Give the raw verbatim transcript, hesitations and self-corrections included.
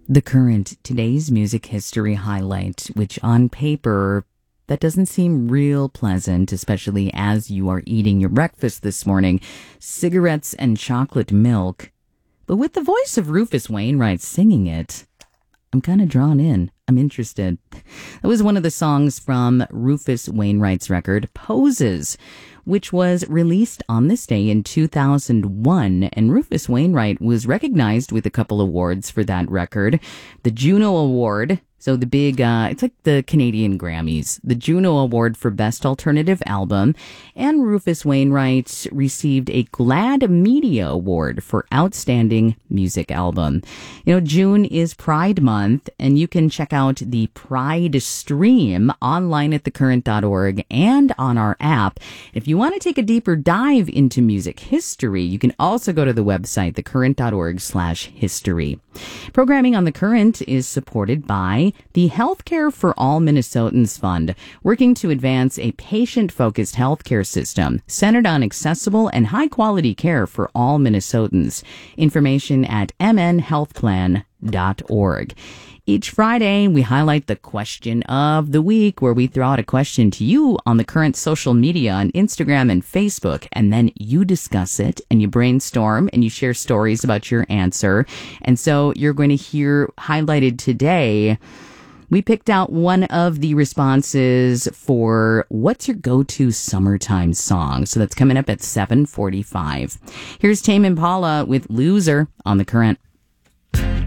The Current, today's music history highlight, which on paper, that doesn't seem real pleasant, especially as you are eating your breakfast this morning, cigarettes and chocolate milk. But with the voice of Rufus Wainwright singing it, I'm kind of drawn in. I'm interested. That was one of the songs from Rufus Wainwright's record, Poses, which was released on this day in two thousand one, and Rufus Wainwright was recognized with a couple awards for that record. The Juno Award, so the big, uh, it's like the Canadian Grammys, the Juno Award for Best Alternative Album, and Rufus Wainwright received a GLAAD Media Award for Outstanding Music Album. You know, June is Pride Month, and you can check out the Pride stream online at the current dot org and on our app. If you want to take a deeper dive into music history, you can also go to the website, the current dot org slash history. Programming on The Current is supported by the Healthcare for All Minnesotans Fund, working to advance a patient-focused healthcare system centered on accessible and high-quality care for all Minnesotans. Information at m n health plan dot org. Each Friday, we highlight the question of the week, where we throw out a question to you on the Current social media on Instagram and Facebook, and then you discuss it and you brainstorm and you share stories about your answer. And so you're going to hear highlighted today, we picked out one of the responses for what's your go-to summertime song. So that's coming up at seven forty-five. Here's Tame Impala with Loser on The Current.